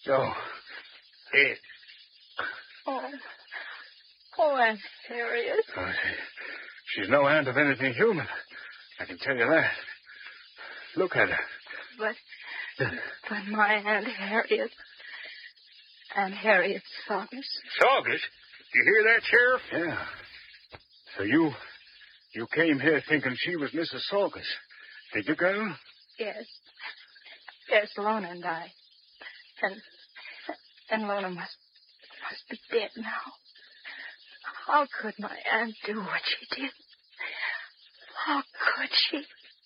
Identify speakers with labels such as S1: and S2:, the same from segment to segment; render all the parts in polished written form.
S1: Joe. Here.
S2: Oh, Aunt Harriet.
S1: She's no aunt of anything human. I can tell you that. Look at her.
S2: But my Aunt Harriet. Aunt Harriet Saugus.
S1: Saugus? Did you hear that, Sheriff? Yeah. So you came here thinking she was Mrs. Saugus. Did you, girl?
S2: Yes. Yes, Lona and I. And Lona must be dead now. How could my aunt do what she did? How could she?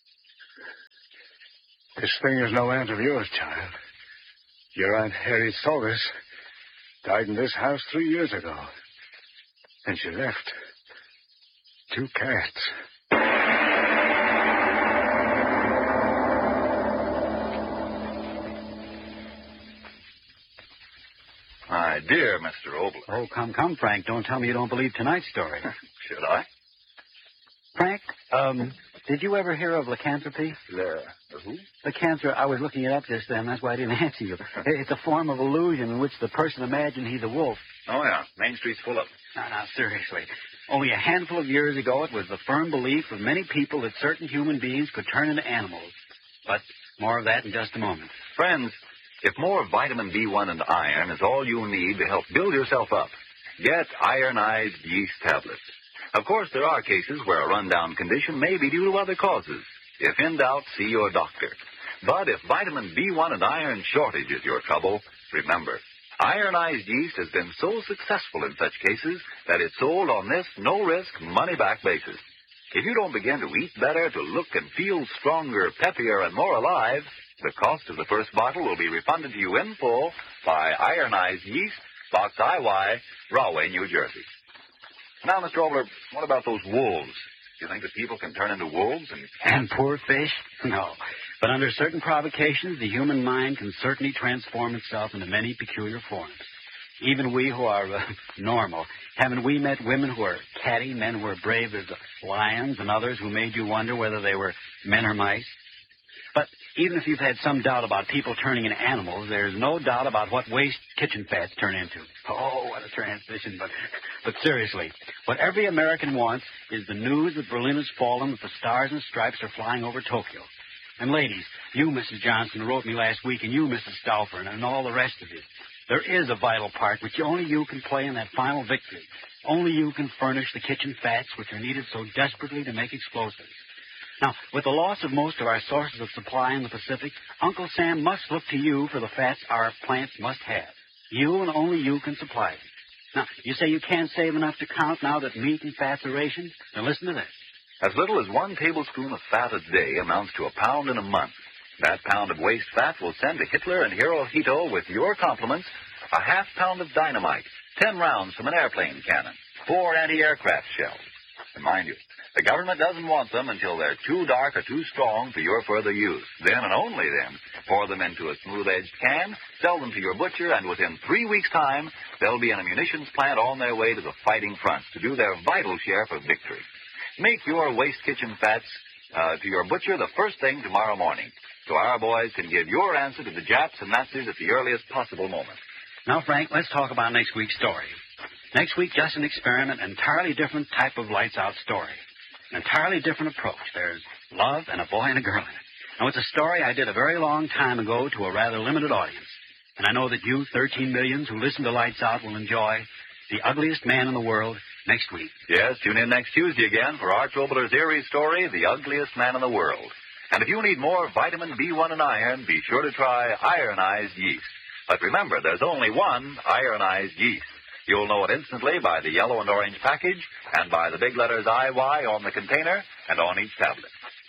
S1: This thing is no aunt of yours, child. Your Aunt Harriet Saugus died in this house 3 years ago. And she left 2 cats.
S3: My dear Mr. Obler.
S4: Oh, come, Frank. Don't tell me you don't believe tonight's story.
S3: Should I?
S4: Frank, did you ever hear of lycanthropy?
S3: The who?
S4: Lycanthropy. I was looking it up just then. That's why I didn't answer you. It's a form of illusion in which the person imagines he's a wolf.
S3: Oh, yeah. Main Street's full of them.
S4: Now, seriously. Only a handful of years ago, it was the firm belief of many people that certain human beings could turn into animals. But more of that in just a moment.
S3: Friends, if more vitamin B1 and iron is all you need to help build yourself up, get ironized yeast tablets. Of course, there are cases where a rundown condition may be due to other causes. If in doubt, see your doctor. But if vitamin B1 and iron shortage is your trouble, remember, ironized yeast has been so successful in such cases that it's sold on this no-risk, money-back basis. If you don't begin to eat better, to look and feel stronger, peppier, and more alive, the cost of the first bottle will be refunded to you in full by ironized yeast, Box IY, Rahway, New Jersey. Now, Mr. Obler, what about those wolves? Do you think that people can turn into wolves
S4: and poor fish? No. But under certain provocations, the human mind can certainly transform itself into many peculiar forms. Even we who are normal, haven't we met women who are catty, men who are brave as lions, and others who made you wonder whether they were men or mice? But even if you've had some doubt about people turning into animals, there's no doubt about what waste kitchen fats turn into. Oh, what a transition. But seriously, what every American wants is the news that Berlin has fallen, that the stars and stripes are flying over Tokyo. And ladies, you, Mrs. Johnson, who wrote me last week, and you, Mrs. Stauffer, and all the rest of you, there is a vital part which only you can play in that final victory. Only you can furnish the kitchen fats which are needed so desperately to make explosives. Now, with the loss of most of our sources of supply in the Pacific, Uncle Sam must look to you for the fats our plants must have. You and only you can supply them. Now, you say you can't save enough to count now that meat and fats are rationed? Now, listen to this.
S3: As little as 1 tablespoon of fat a day amounts to a pound in a month. That pound of waste fat will send to Hitler and Hirohito with your compliments a half pound of dynamite, 10 rounds from an airplane cannon, 4 anti-aircraft shells. And mind you, the government doesn't want them until they're too dark or too strong for your further use. Then and only then, pour them into a smooth-edged can, sell them to your butcher, and within 3 weeks' time, they'll be in a munitions plant on their way to the fighting front to do their vital share for victory. Make your waste kitchen fats to your butcher the first thing tomorrow morning, so our boys can give your answer to the Japs and Nazis at the earliest possible moment.
S4: Now, Frank, let's talk about next week's story. Next week, just an experiment, an entirely different type of lights-out story. An entirely different approach. There's love and a boy and a girl in it. Now, it's a story I did a very long time ago to a rather limited audience. And I know that you, 13 millions who listen to Lights Out, will enjoy The Ugliest Man in the World next week.
S3: Yes, tune in next Tuesday again for Arch Obler's eerie story, The Ugliest Man in the World. And if you need more vitamin B1 and iron, be sure to try ironized yeast. But remember, there's only one ironized yeast. You'll know it instantly by the yellow and orange package and by the big letters IY on the container and on each tablet.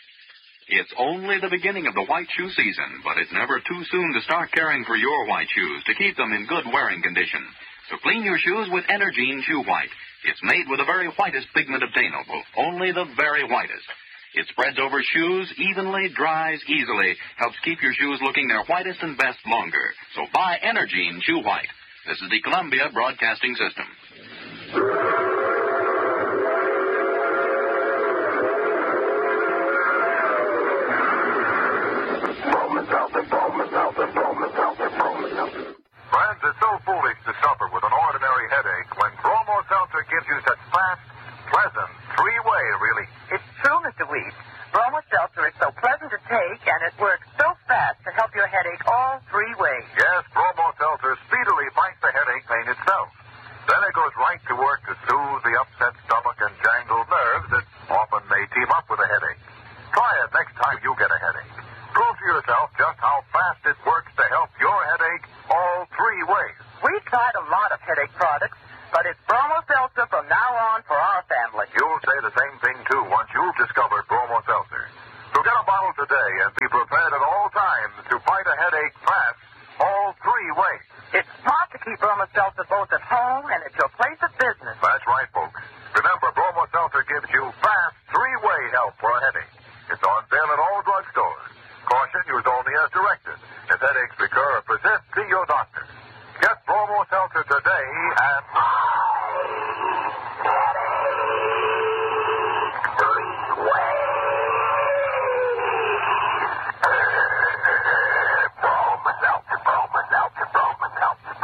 S5: It's only the beginning of the white shoe season, but it's never too soon to start caring for your white shoes to keep them in good wearing condition. So clean your shoes with Energine Shoe White. It's made with the very whitest pigment obtainable, only the very whitest. It spreads over shoes evenly, dries easily, helps keep your shoes looking their whitest and best longer. So buy Energine Shoe White. This is the Columbia Broadcasting System.
S6: help your headache all three ways.
S7: Yes, Bromo Seltzer speedily fights the headache pain itself. Then it goes right to work to soothe the upset stomach and jangled nerves that often may team up with a headache. Try it next time you get a headache. Prove to yourself just how fast it works to help your headache all three ways.
S6: We've tried a lot of headache products, but it's Bromo Seltzer from now on for our family.
S7: You'll say the same thing, too, once you've discovered Bromo Seltzer. So get a bottle today and be prepared at all times to fight a headache fast all three ways.
S6: It's smart to keep Bromo Seltzer both at home and at your place of business.
S7: That's right, folks. Remember, Bromo Seltzer gives you fast three-way help for a headache. It's on sale at all drugstores. Caution, use only as directed. If headaches recur or persist, see your doctor. Get Bromo Seltzer today and